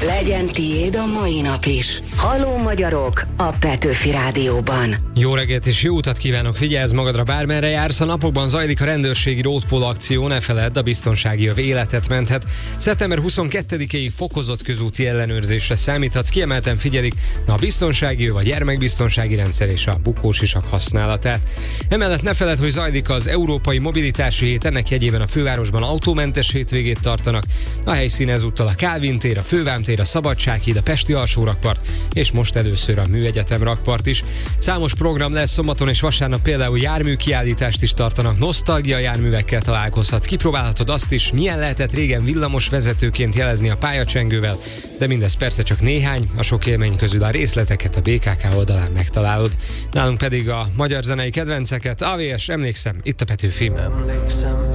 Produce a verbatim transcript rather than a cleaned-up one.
Legyen tiéd a mai nap is. Halló magyarok a Petőfi Rádióban. Jó reggelt és jó utat kívánok, figyelj magadra bármerre jársz, a napokban zajlik a rendőrségi roadpól akció, ne feledd, a biztonsági öv életet menthet. szeptember huszonkettedikéig fokozott közúti ellenőrzésre számíthatsz, kiemelten figyelik a biztonsági öv, a gyermekbiztonsági rendszer és a bukósisak használatát. Emellett ne feledd, hogy zajlik az Európai Mobilitási Hét, ennek jegyében a fővárosban autómentes hétvégét tartanak. A helyszín ezúttal a Kálvin tér, a Fővám tér, a Szabadsághíd, a Pesti alsórakpart és most először a Műegyetem rakpart is. Számos program lesz szombaton és vasárnap, például járműkiállítást is tartanak, nosztalgia járművekkel találkozhatsz, kipróbálhatod azt is, milyen lehetett régen villamos vezetőként jelezni a pályacsengővel, de mindez persze csak néhány, a sok élmény közül a részleteket a bé ká ká oldalán megtalálod. Nálunk pedig a magyar zenei kedvenceket, á vé es, emlékszem, itt a Petőfi. Emlékszem,